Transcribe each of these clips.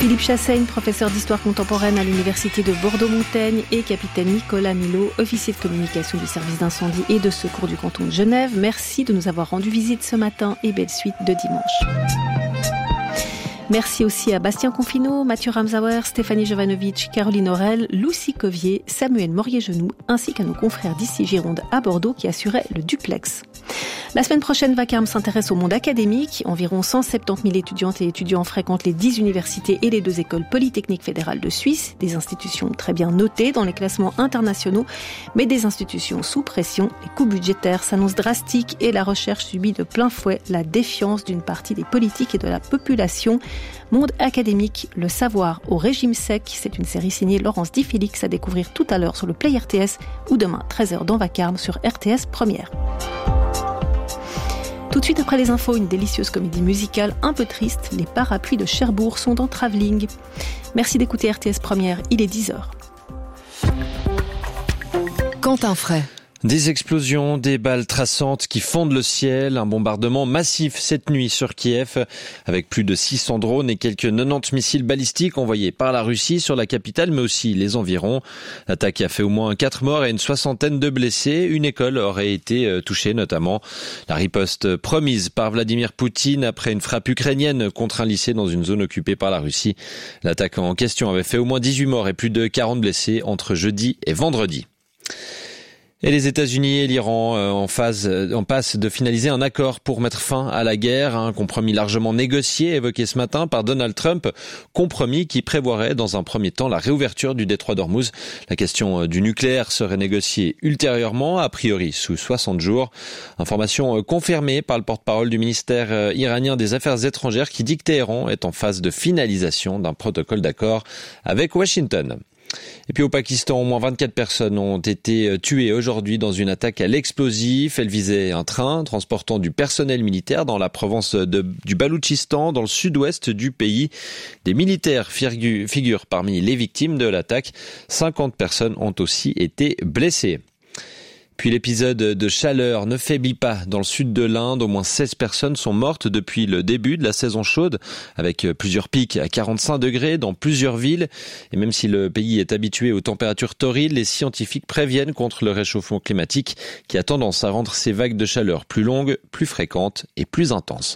Philippe Chassaigne, professeur d'histoire contemporaine à l'université de Bordeaux-Montaigne, et capitaine Nicolas Milot, officier de communication du service d'incendie et de secours du canton de Genève. Merci de nous avoir rendu visite ce matin et belle suite de dimanche. Merci aussi à Bastien Confineau, Mathieu Ramsauer, Stéphanie Jovanovic, Caroline Aurel, Lucie Covier, Samuel Morier-Genoux, ainsi qu'à nos confrères d'ici Gironde à Bordeaux qui assuraient le duplex. La semaine prochaine, Vacarme s'intéresse au monde académique. Environ 170 000 étudiantes et étudiants fréquentent les 10 universités et les 2 écoles polytechniques fédérales de Suisse. Des institutions très bien notées dans les classements internationaux, mais des institutions sous pression. Les coûts budgétaires s'annoncent drastiques et la recherche subit de plein fouet la défiance d'une partie des politiques et de la population. Monde académique, le savoir au régime sec. C'est une série signée Laurence Di Félix à découvrir tout à l'heure sur le Play RTS ou demain 13h dans Vacarme sur RTS Première. Tout de suite après les infos, une délicieuse comédie musicale un peu triste. Les parapluies de Cherbourg sont dans Travelling. Merci d'écouter RTS Première, il est 10h. Quentin Fray. Des explosions, des balles traçantes qui fondent le ciel, un bombardement massif cette nuit sur Kiev, avec plus de 600 drones et quelques 90 missiles balistiques envoyés par la Russie sur la capitale, mais aussi les environs. L'attaque a fait au moins 4 morts et une soixantaine de blessés. Une école aurait été touchée notamment. La riposte promise par Vladimir Poutine après une frappe ukrainienne contre un lycée dans une zone occupée par la Russie. L'attaque en question avait fait au moins 18 morts et plus de 40 blessés entre jeudi et vendredi. Et les États-Unis et l'Iran en passe de finaliser un accord pour mettre fin à la guerre, un compromis largement négocié évoqué ce matin par Donald Trump, compromis qui prévoirait dans un premier temps la réouverture du détroit d'Ormuz. La question du nucléaire serait négociée ultérieurement, a priori sous 60 jours. Information confirmée par le porte-parole du ministère iranien des Affaires étrangères qui dit que Téhéran est en phase de finalisation d'un protocole d'accord avec Washington. Et puis au Pakistan, au moins 24 personnes ont été tuées aujourd'hui dans une attaque à l'explosif. Elle visait un train transportant du personnel militaire dans la province du Baloutchistan, dans le sud-ouest du pays. Des militaires figurent parmi les victimes de l'attaque. 50 personnes ont aussi été blessées. Puis l'épisode de chaleur ne faiblit pas dans le sud de l'Inde. Au moins 16 personnes sont mortes depuis le début de la saison chaude, avec plusieurs pics à 45 degrés dans plusieurs villes. Et même si le pays est habitué aux températures torrides, les scientifiques préviennent contre le réchauffement climatique qui a tendance à rendre ces vagues de chaleur plus longues, plus fréquentes et plus intenses.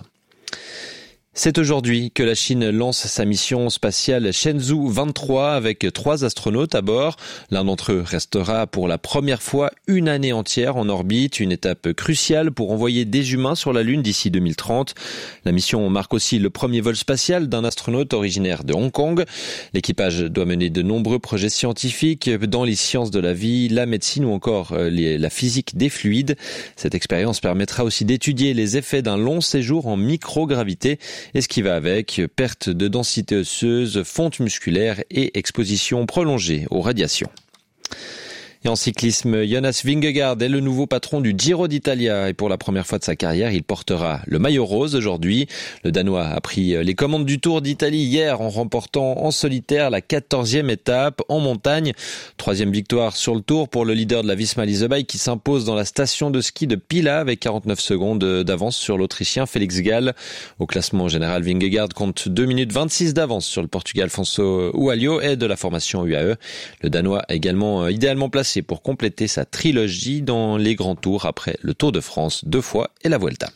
C'est aujourd'hui que la Chine lance sa mission spatiale Shenzhou 23 avec 3 astronautes à bord. L'un d'entre eux restera pour la première fois une année entière en orbite, une étape cruciale pour envoyer des humains sur la Lune d'ici 2030. La mission marque aussi le premier vol spatial d'un astronaute originaire de Hong Kong. L'équipage doit mener de nombreux projets scientifiques dans les sciences de la vie, la médecine ou encore la physique des fluides. Cette expérience permettra aussi d'étudier les effets d'un long séjour en microgravité et ce qui va avec, perte de densité osseuse, fonte musculaire et exposition prolongée aux radiations. Et en cyclisme, Jonas Vingegaard est le nouveau patron du Giro d'Italia et pour la première fois de sa carrière, il portera le maillot rose aujourd'hui. Le Danois a pris les commandes du Tour d'Italie hier en remportant en solitaire la 14e étape en montagne. 3e victoire sur le Tour pour le leader de la Visma Leasebike qui s'impose dans la station de ski de Pila avec 49 secondes d'avance sur l'Autrichien Félix Gall. Au classement général, Vingegaard compte 2 minutes 26 d'avance sur le Portugais Alfonso Oualho et de la formation UAE. Le Danois est également idéalement placé pour compléter sa trilogie dans les grands tours après le Tour de France 2 fois et la Vuelta.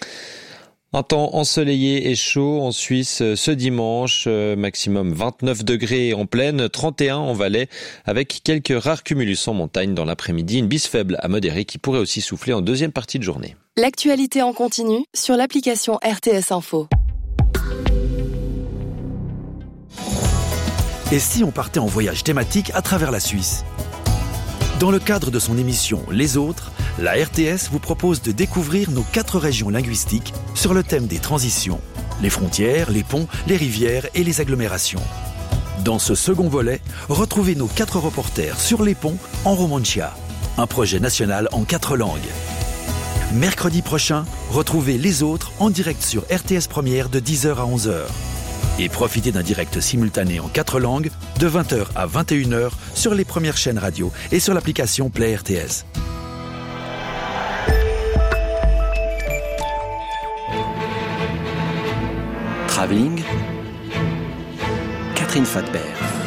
Un temps ensoleillé et chaud en Suisse ce dimanche, maximum 29 degrés en plaine, 31 en Valais, avec quelques rares cumulus en montagne dans l'après-midi, une bise faible à modérée qui pourrait aussi souffler en deuxième partie de journée. L'actualité en continu sur l'application RTS Info. Et si on partait en voyage thématique à travers la Suisse ? Dans le cadre de son émission Les Autres, la RTS vous propose de découvrir nos 4 régions linguistiques sur le thème des transitions, les frontières, les ponts, les rivières et les agglomérations. Dans ce second volet, retrouvez nos 4 reporters sur les ponts en Romancia, un projet national en 4 langues. Mercredi prochain, retrouvez Les Autres en direct sur RTS Première de 10h à 11h. Et profitez d'un direct simultané en 4 langues de 20h à 21h sur les premières chaînes radio et sur l'application Play RTS. Travelling, Catherine Fadbert.